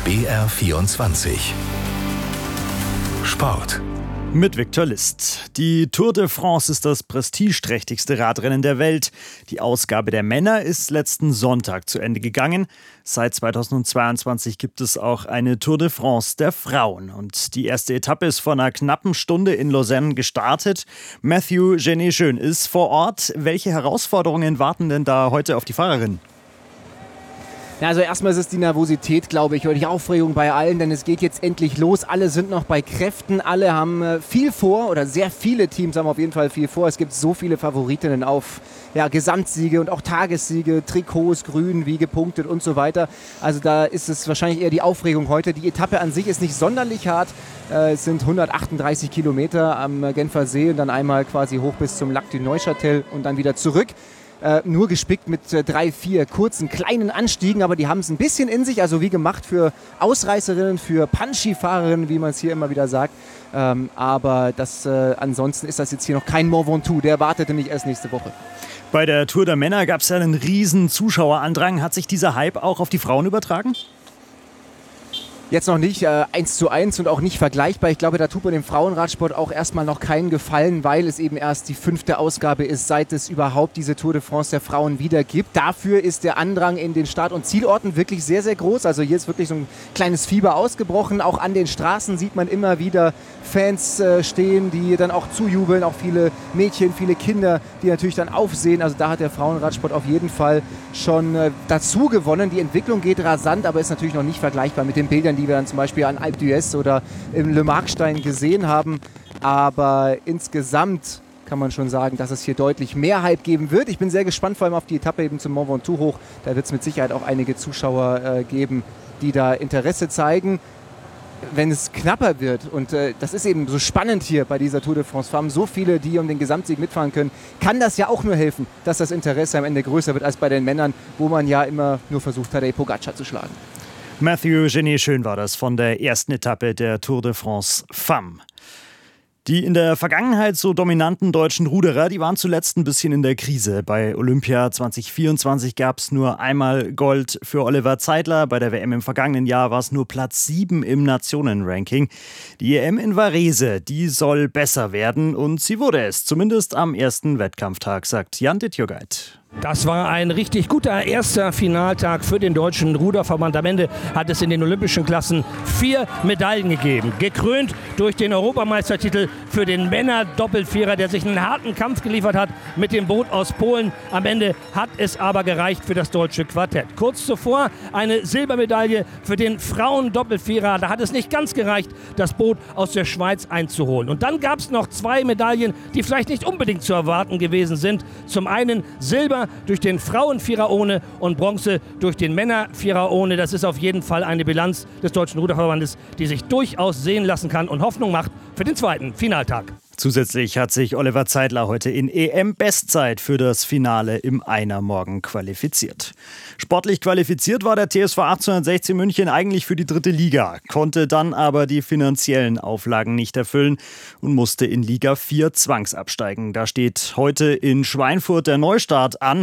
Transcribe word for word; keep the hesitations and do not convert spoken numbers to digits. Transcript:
B R vierundzwanzig Sport. Mit Viktor List. Die Tour de France ist das prestigeträchtigste Radrennen der Welt. Die Ausgabe der Männer ist letzten Sonntag zu Ende gegangen. Seit zweitausendzweiundzwanzig gibt es auch eine Tour de France der Frauen. Und die erste Etappe ist vor einer knappen Stunde in Lausanne gestartet. Matthew Genet-Schön ist vor Ort. Welche Herausforderungen warten denn da heute auf die Fahrerin? Ja, also erstmal ist es die Nervosität, glaube ich, oder die Aufregung bei allen, denn es geht jetzt endlich los. Alle sind noch bei Kräften, alle haben äh, viel vor, oder sehr viele Teams haben auf jeden Fall viel vor. Es gibt so viele Favoritinnen auf ja, Gesamtsiege und auch Tagessiege, Trikots, Grün, wie gepunktet und so weiter. Also da ist es wahrscheinlich eher die Aufregung heute. Die Etappe an sich ist nicht sonderlich hart. Äh, es sind hundertachtunddreißig Kilometer am Genfer See und dann einmal quasi hoch bis zum Lac du Neuchâtel und dann wieder zurück. Äh, nur gespickt mit äh, drei, vier kurzen, kleinen Anstiegen, aber die haben es ein bisschen in sich, also wie gemacht für Ausreißerinnen, für Punchy-Fahrerinnen, wie man es hier immer wieder sagt. Ähm, aber das, äh, ansonsten ist das jetzt hier noch kein Mont Ventoux, der wartet nämlich erst nächste Woche. Bei der Tour der Männer gab es ja einen riesen Zuschauerandrang. Hat sich dieser Hype auch auf die Frauen übertragen? Jetzt noch nicht äh, eins zu eins und auch nicht vergleichbar. Ich glaube, da tut man dem Frauenradsport auch erstmal noch keinen Gefallen, weil es eben erst die fünfte Ausgabe ist, seit es überhaupt diese Tour de France der Frauen wieder gibt. Dafür ist der Andrang in den Start- und Zielorten wirklich sehr, sehr groß. Also hier ist wirklich so ein kleines Fieber ausgebrochen. Auch an den Straßen sieht man immer wieder Fans äh, stehen, die dann auch zujubeln. Auch viele Mädchen, viele Kinder, die natürlich dann aufsehen. Also da hat der Frauenradsport auf jeden Fall schon äh, dazu gewonnen. Die Entwicklung geht rasant, aber ist natürlich noch nicht vergleichbar mit den Bildern, die wir dann zum Beispiel an Alpe d'Huez oder im Le Markstein gesehen haben. Aber insgesamt kann man schon sagen, dass es hier deutlich mehr Hype geben wird. Ich bin sehr gespannt, vor allem auf die Etappe eben zum Mont Ventoux hoch. Da wird es mit Sicherheit auch einige Zuschauer äh, geben, die da Interesse zeigen. Wenn es knapper wird, und äh, das ist eben so spannend hier bei dieser Tour de France, wir haben so viele, die um den Gesamtsieg mitfahren können, kann das ja auch nur helfen, dass das Interesse am Ende größer wird als bei den Männern, wo man ja immer nur versucht hat, Pogacar zu schlagen. Matthew Genet-Schön war das von der ersten Etappe der Tour de France Femmes. Die in der Vergangenheit so dominanten deutschen Ruderer, die waren zuletzt ein bisschen in der Krise. Bei Olympia zwanzig vierundzwanzig gab es nur einmal Gold für Oliver Zeidler. Bei der W M im vergangenen Jahr war es nur Platz sieben im Nationenranking. Die E M in Varese, die soll besser werden und sie wurde es, zumindest am ersten Wettkampftag, sagt Jan Dittjogait. Das war ein richtig guter erster Finaltag für den deutschen Ruderverband. Am Ende hat es in den olympischen Klassen vier Medaillen gegeben. Gekrönt durch den Europameistertitel für den Männer-Doppelvierer, der sich einen harten Kampf geliefert hat mit dem Boot aus Polen. Am Ende hat es aber gereicht für das deutsche Quartett. Kurz zuvor eine Silbermedaille für den Frauen-Doppelvierer. Da hat es nicht ganz gereicht, das Boot aus der Schweiz einzuholen. Und dann gab es noch zwei Medaillen, die vielleicht nicht unbedingt zu erwarten gewesen sind. Zum einen Silber durch den Frauenvierer ohne und Bronze durch den Männervierer ohne. Das ist auf jeden Fall eine Bilanz des Deutschen Ruderverbandes, die sich durchaus sehen lassen kann und Hoffnung macht für den zweiten Finaltag. Zusätzlich hat sich Oliver Zeidler heute in E M-Bestzeit für das Finale im Einermorgen qualifiziert. Sportlich qualifiziert war der T S V achtzehnhundertsechzehn München eigentlich für die dritte Liga, konnte dann aber die finanziellen Auflagen nicht erfüllen und musste in Liga vier zwangsabsteigen. Da steht heute in Schweinfurt der Neustart an.